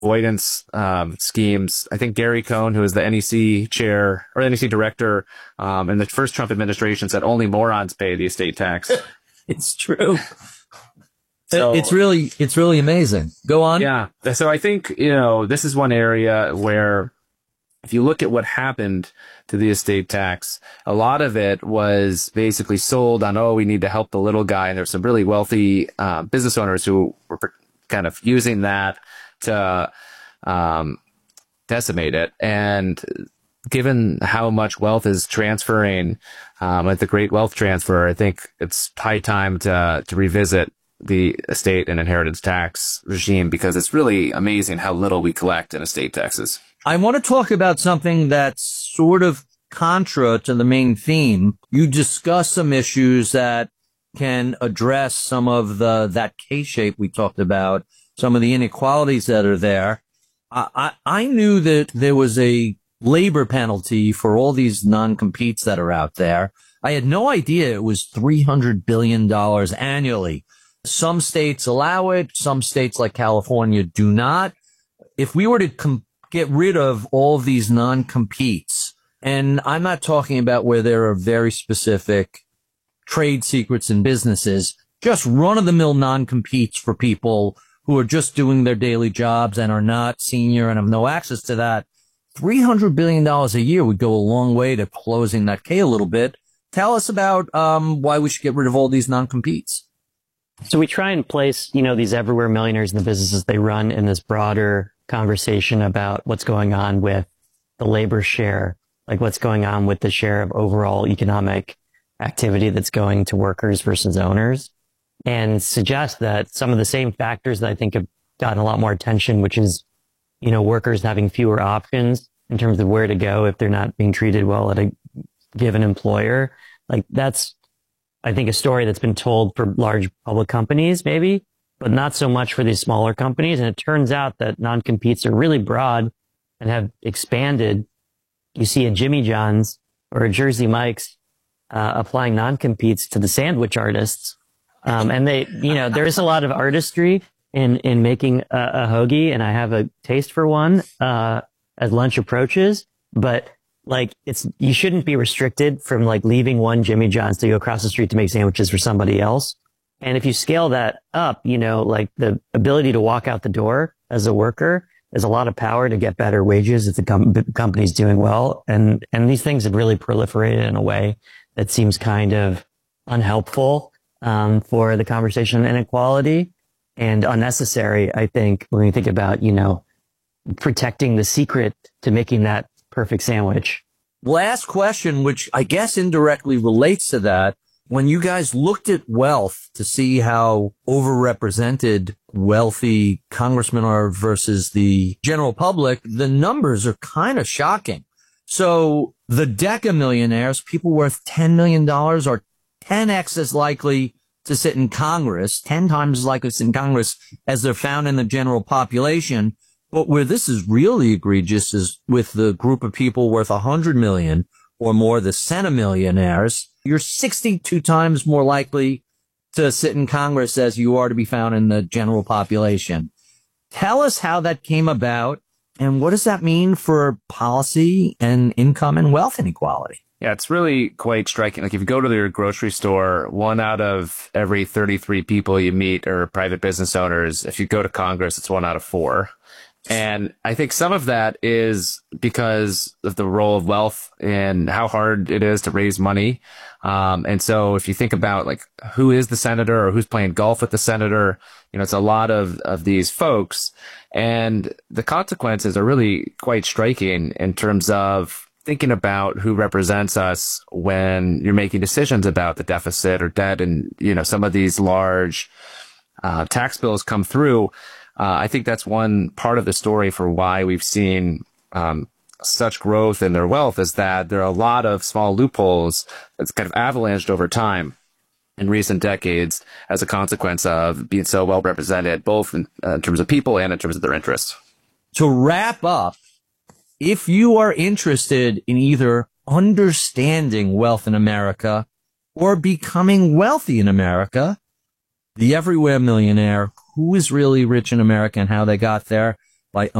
avoidance schemes. I think Gary Cohn, who is the NEC chair or NEC director in the first Trump administration, said only morons pay the estate tax. It's true. So, it's really amazing. Go on. Yeah. So I think, this is one area where if you look at what happened to the estate tax, a lot of it was basically sold on, we need to help the little guy. And there's some really wealthy business owners who were kind of using that to decimate it. And given how much wealth is transferring at the Great Wealth Transfer, I think it's high time to revisit the estate and inheritance tax regime, because it's really amazing how little we collect in estate taxes. I want to talk about something that's sort of contra to the main theme. You discuss some issues that can address some of that K-shape we talked about, some of the inequalities that are there. I knew that there was a labor penalty for all these non-competes that are out there. I had no idea it was $300 billion annually. Some states allow it. Some states like California do not. If we were to get rid of all of these non-competes, and I'm not talking about where there are very specific trade secrets in businesses, just run-of-the-mill non-competes for people who are just doing their daily jobs and are not senior and have no access to that, $300 billion a year would go a long way to closing that K a little bit. Tell us about why we should get rid of all these non-competes. So we try and place, these everywhere millionaires and the businesses they run in this broader conversation about what's going on with the labor share, like what's going on with the share of overall economic activity that's going to workers versus owners, and suggest that some of the same factors that I think have gotten a lot more attention, which is, workers having fewer options in terms of where to go if they're not being treated well at a given employer. Like that's, I think, a story that's been told for large public companies, maybe, but not so much for these smaller companies. And it turns out that non-competes are really broad and have expanded. You see a Jimmy John's or a Jersey Mike's applying non-competes to the sandwich artists. And they, there's a lot of artistry in making a hoagie, and I have a taste for one as lunch approaches. But you shouldn't be restricted from leaving one Jimmy John's to go across the street to make sandwiches for somebody else. And if you scale that up, the ability to walk out the door as a worker, there's a lot of power to get better wages if the company's doing well. And these things have really proliferated in a way that seems kind of unhelpful, for the conversation on inequality, and unnecessary, I think, when you think about, protecting the secret to making that perfect sandwich. Last question, which I guess indirectly relates to that. When you guys looked at wealth to see how overrepresented wealthy congressmen are versus the general public, the numbers are kind of shocking. So the Deca millionaires, people worth $10 million, are 10x as likely to sit in Congress, 10 times as likely to sit in Congress as they're found in the general population. But where this is really egregious is with the group of people worth 100 million or more, the centimillionaires. You're 62 times more likely to sit in Congress as you are to be found in the general population. Tell us how that came about, and what does that mean for policy and income and wealth inequality? Yeah, it's really quite striking. Like if you go to your grocery store, 1 out of every 33 people you meet are private business owners. If you go to Congress, it's 1 out of 4. And I think some of that is because of the role of wealth and how hard it is to raise money. And so if you think about who is the senator or who's playing golf with the senator, it's a lot of these folks, and the consequences are really quite striking in terms of thinking about who represents us when you're making decisions about the deficit or debt. And, some of these large tax bills come through. I think that's one part of the story for why we've seen such growth in their wealth, is that there are a lot of small loopholes that's kind of avalanched over time in recent decades as a consequence of being so well represented, both in terms of people and in terms of their interests. To wrap up, if you are interested in either understanding wealth in America or becoming wealthy in America, The Everywhere Millionaire, Who is Really Rich in America and How They Got There, by